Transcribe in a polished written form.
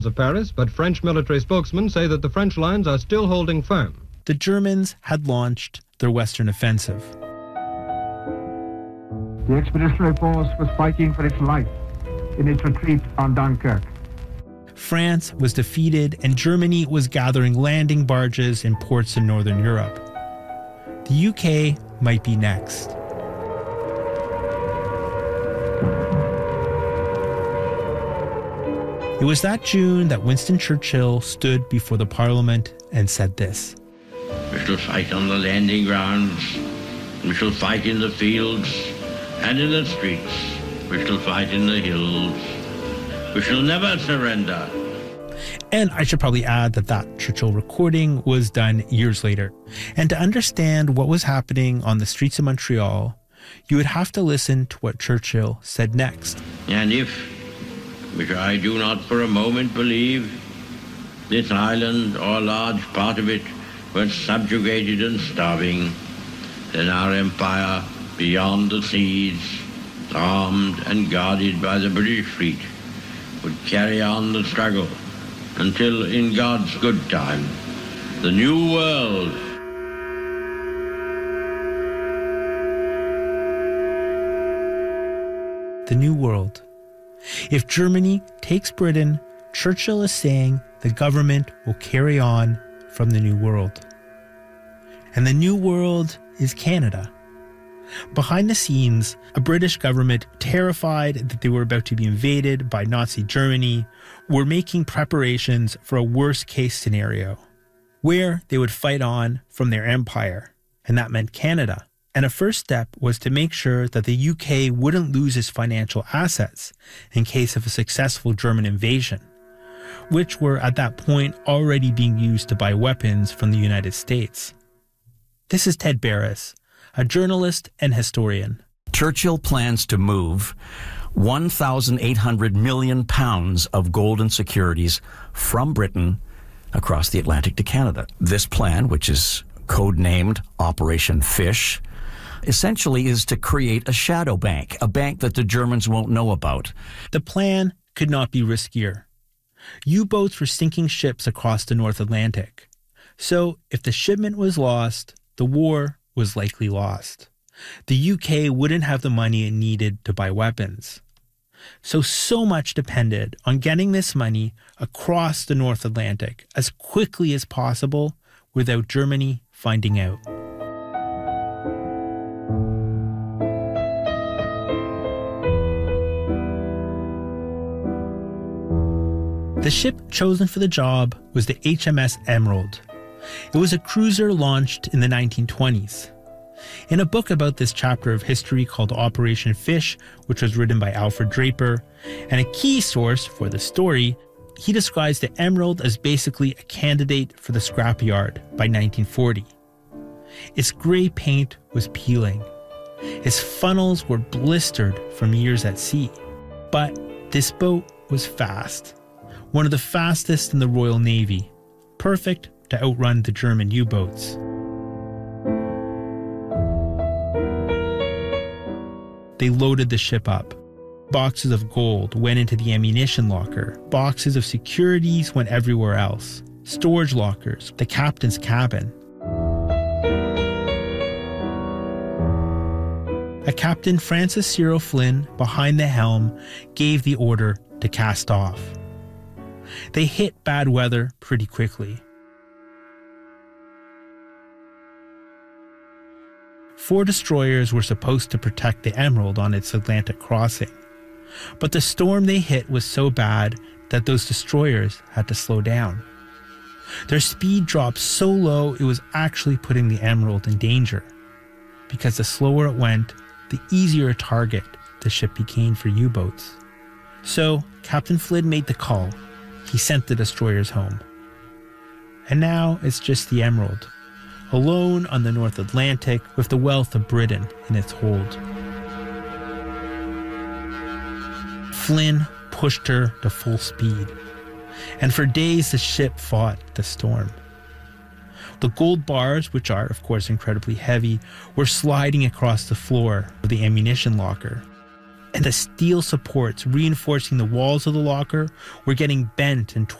of Paris, but French military spokesmen say that the French lines are still holding firm. The Germans had launched their western offensive. The Expeditionary Force was fighting for its life in its retreat on Dunkirk. France was defeated and Germany was gathering landing barges in ports in Northern Europe. The UK might be next. It was that June that Winston Churchill stood before the Parliament and said this: "We shall fight on the landing grounds, we shall fight in the fields and in the streets, we shall fight in the hills, we shall never surrender." And I should probably add that that Churchill recording was done years later. And to understand what was happening on the streets of Montreal, you would have to listen to what Churchill said next. "And if, which I do not for a moment believe, this island or a large part of it were subjugated and starving, then our empire beyond the seas, armed and guarded by the British fleet, would carry on the struggle until, in God's good time, the New World." The New World. If Germany takes Britain, Churchill is saying the government will carry on from the New World. And the New World is Canada. Behind the scenes, a British government, terrified that they were about to be invaded by Nazi Germany, were making preparations for a worst-case scenario, where they would fight on from their empire, and that meant Canada. And a first step was to make sure that the UK wouldn't lose its financial assets in case of a successful German invasion, which were at that point already being used to buy weapons from the United States. This is Ted Barris, a journalist and historian. Churchill plans to move 1,800 million pounds of gold and securities from Britain across the Atlantic to Canada. This plan, which is codenamed Operation Fish, essentially is to create a shadow bank, a bank that the Germans won't know about. The plan could not be riskier. U-boats were sinking ships across the North Atlantic. So if the shipment was lost, the war was likely lost. The UK wouldn't have the money it needed to buy weapons. So much depended on getting this money across the North Atlantic as quickly as possible without Germany finding out. The ship chosen for the job was the HMS Emerald. It was a cruiser launched in the 1920s. In a book about this chapter of history called Operation Fish, which was written by Alfred Draper, and a key source for the story, he describes the Emerald as basically a candidate for the scrapyard by 1940. Its gray paint was peeling. Its funnels were blistered from years at sea. But this boat was fast. One of the fastest in the Royal Navy, perfect to outrun the German U-boats. They loaded the ship up. Boxes of gold went into the ammunition locker. Boxes of securities went everywhere else. Storage lockers, the captain's cabin. A Captain Francis Cyril Flynn, behind the helm, gave the order to cast off. They hit bad weather pretty quickly. 4 destroyers were supposed to protect the Emerald on its Atlantic crossing. But the storm they hit was so bad that those destroyers had to slow down. Their speed dropped so low it was actually putting the Emerald in danger, because the slower it went, the easier a target the ship became for U-boats. So Captain Flynn made the call. He sent the destroyers home. And now it's just the Emerald, alone on the North Atlantic with the wealth of Britain in its hold. Flynn pushed her to full speed, and for days the ship fought the storm. The gold bars, which are of course incredibly heavy, were sliding across the floor of the ammunition locker. And the steel supports reinforcing the walls of the locker were getting bent and